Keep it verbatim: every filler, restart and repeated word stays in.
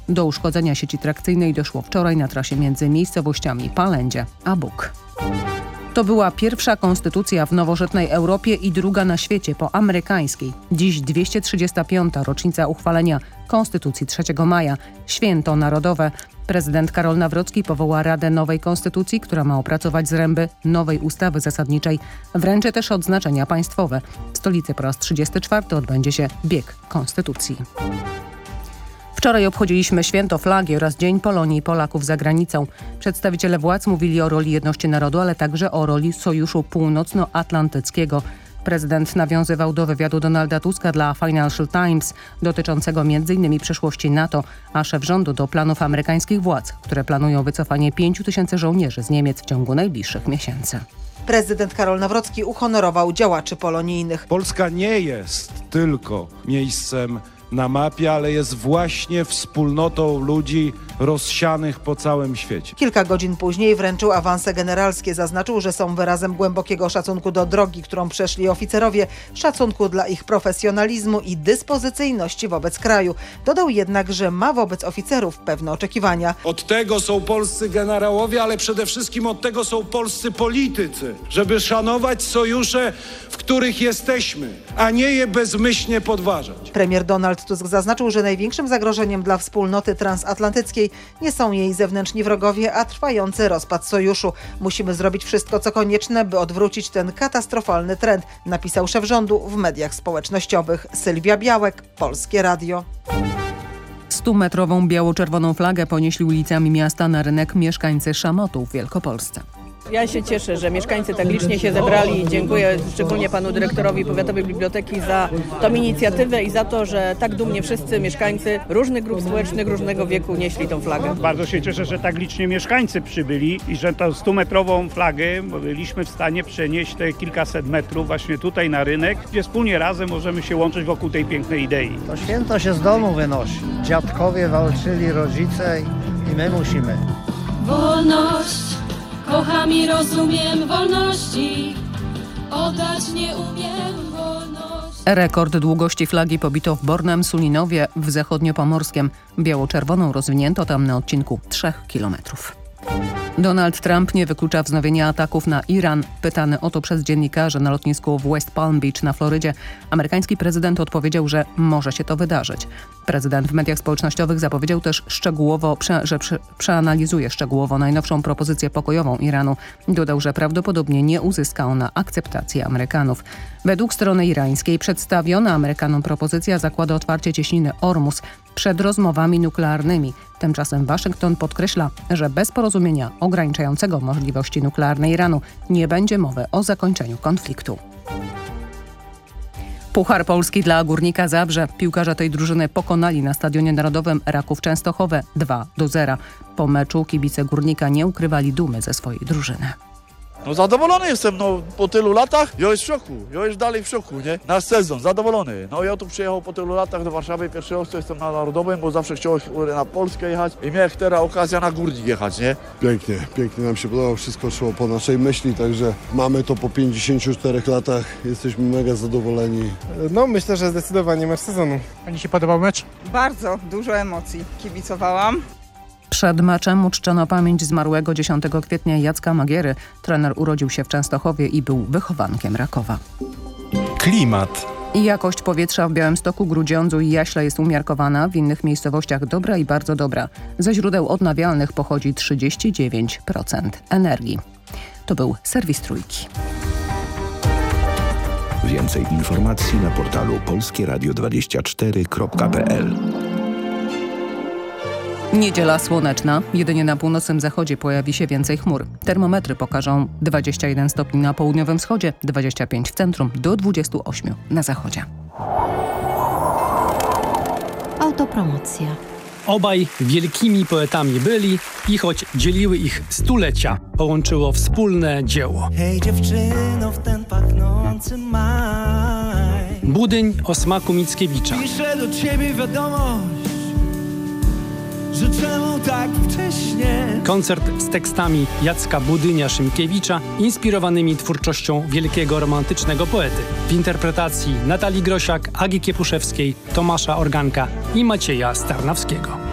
Do uszkodzenia sieci trakcyjnej doszło wczoraj na trasie między miejscowościami Palędzie a Bóg. To była pierwsza konstytucja w nowożytnej Europie i druga na świecie po amerykańskiej. Dziś dwieście trzydziesta piąta rocznica uchwalenia Konstytucji trzeciego maja. Święto narodowe. Prezydent Karol Nawrocki powoła Radę Nowej Konstytucji, która ma opracować zręby nowej ustawy zasadniczej. Wręczy też odznaczenia państwowe. W stolicy po raz trzydziesty czwarty odbędzie się bieg Konstytucji. Wczoraj obchodziliśmy Święto Flagi oraz Dzień Polonii i Polaków za granicą. Przedstawiciele władz mówili o roli jedności narodu, ale także o roli Sojuszu Północnoatlantyckiego. Prezydent nawiązywał do wywiadu Donalda Tuska dla Financial Times dotyczącego między innymi przyszłości NATO, a szef rządu do planów amerykańskich władz, które planują wycofanie pięciu tysięcy żołnierzy z Niemiec w ciągu najbliższych miesięcy. Prezydent Karol Nawrocki uhonorował działaczy polonijnych. Polska nie jest tylko miejscem na mapie, ale jest właśnie wspólnotą ludzi rozsianych po całym świecie. Kilka godzin później wręczył awanse generalskie. Zaznaczył, że są wyrazem głębokiego szacunku do drogi, którą przeszli oficerowie, szacunku dla ich profesjonalizmu i dyspozycyjności wobec kraju. Dodał jednak, że ma wobec oficerów pewne oczekiwania. Od tego są polscy generałowie, ale przede wszystkim od tego są polscy politycy, żeby szanować sojusze, w których jesteśmy, a nie je bezmyślnie podważać. Premier Donald Tusk zaznaczył, że największym zagrożeniem dla wspólnoty transatlantyckiej nie są jej zewnętrzni wrogowie, a trwający rozpad sojuszu. Musimy zrobić wszystko, co konieczne, by odwrócić ten katastrofalny trend, napisał szef rządu w mediach społecznościowych. Sylwia Białek, Polskie Radio. Stumetrową biało-czerwoną flagę ponieśli ulicami miasta na rynek mieszkańcy Szamotu w Wielkopolsce. Ja się cieszę, że mieszkańcy tak licznie się zebrali. Dziękuję szczególnie panu dyrektorowi Powiatowej Biblioteki za tą inicjatywę i za to, że tak dumnie wszyscy mieszkańcy różnych grup społecznych, różnego wieku nieśli tą flagę. Bardzo się cieszę, że tak licznie mieszkańcy przybyli i że tą stumetrową flagę byliśmy w stanie przenieść te kilkaset metrów właśnie tutaj na rynek, gdzie wspólnie razem możemy się łączyć wokół tej pięknej idei. To święto się z domu wynosi. Dziadkowie walczyli, rodzice i my musimy. Wolność! Kocham i rozumiem wolności, oddać nie umiem wolność. Rekord długości flagi pobito w Bornem Sulinowie w zachodniopomorskiem. Biało-czerwoną rozwinięto tam na odcinku trzech kilometrów. Donald Trump nie wyklucza wznowienia ataków na Iran. Pytany o to przez dziennikarzy na lotnisku w West Palm Beach na Florydzie, amerykański prezydent odpowiedział, że może się to wydarzyć. Prezydent w mediach społecznościowych zapowiedział też szczegółowo, że przeanalizuje szczegółowo najnowszą propozycję pokojową Iranu. Dodał, że prawdopodobnie nie uzyska ona akceptacji Amerykanów. Według strony irańskiej przedstawiona Amerykanom propozycja zakłada otwarcie cieśniny Ormus przed rozmowami nuklearnymi. Tymczasem Waszyngton podkreśla, że bez porozumienia ograniczającego możliwości nuklearne Iranu nie będzie mowy o zakończeniu konfliktu. Puchar Polski dla Górnika Zabrze. Piłkarze tej drużyny pokonali na Stadionie Narodowym Raków Częstochowe dwa do zera. Po meczu kibice Górnika nie ukrywali dumy ze swojej drużyny. No zadowolony jestem, no po tylu latach, ja jest w szoku, ja jest dalej w szoku, nie? Nasz sezon, zadowolony. No ja tu przyjechał po tylu latach do Warszawy, pierwszy raz jestem na Narodowym, bo zawsze chciałem na Polskę jechać i miałem teraz okazja na Górnik jechać, nie? Pięknie, pięknie nam się podobało, wszystko szło po naszej myśli, także mamy to po pięćdziesięciu czterech latach, jesteśmy mega zadowoleni. No myślę, że zdecydowanie mecz sezonu. Pani się podobał mecz? Bardzo, dużo emocji, kibicowałam. Przed meczem uczczono pamięć zmarłego dziesiątego kwietnia Jacka Magiery. Trener urodził się w Częstochowie i był wychowankiem Rakowa. Klimat. Jakość powietrza w Białymstoku, Grudziądzu i Jaśle jest umiarkowana, w innych miejscowościach dobra i bardzo dobra. Ze źródeł odnawialnych pochodzi trzydzieści dziewięć procent energii. To był serwis Trójki. Więcej informacji na portalu polskie radio dwadzieścia cztery kropka p l. Niedziela słoneczna. Jedynie na północnym zachodzie pojawi się więcej chmur. Termometry pokażą dwadzieścia jeden stopni na południowym wschodzie, dwadzieścia pięć w centrum, do dwudziestu ośmiu na zachodzie. Autopromocja. Obaj wielkimi poetami byli i choć dzieliły ich stulecia, połączyło wspólne dzieło. Hej dziewczyno, w ten pachnący maj. Budyń o smaku Mickiewicza. Piszę do ciebie wiadomość, że czemu tak wcześnie? Koncert z tekstami Jacka Budynia-Szymkiewicza, inspirowanymi twórczością wielkiego romantycznego poety. W interpretacji Natalii Grosiak, Agi Kiepuszewskiej, Tomasza Organka i Macieja Starnawskiego.